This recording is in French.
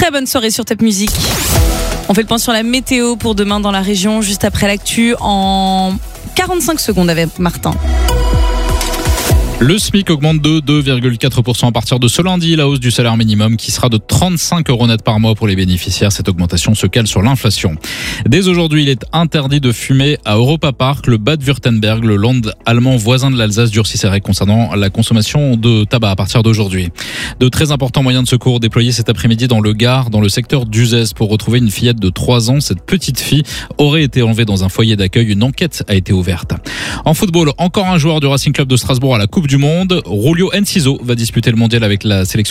très bonne soirée sur Top Music. On fait le point sur la météo pour demain dans la région, juste après l'actu, en 45 secondes avec Martin. Le SMIC augmente de 2,4% à partir de ce lundi. La hausse du salaire minimum qui sera de 35 € net par mois pour les bénéficiaires. Cette augmentation se cale sur l'inflation. Dès aujourd'hui, il est interdit de fumer à Europa Park. Le Bade-Württemberg, le land allemand voisin de l'Alsace, durcit ses règles concernant la consommation de tabac à partir d'aujourd'hui. De très importants moyens de secours déployés cet après-midi dans le Gard, dans le secteur d'Uzès, pour retrouver une fillette de 3 ans. Cette petite fille aurait été enlevée dans un foyer d'accueil. Une enquête a été ouverte. En football, encore un joueur du Racing Club de Strasbourg à la Coupe du Monde. Julio Enciso va disputer le mondial avec la sélection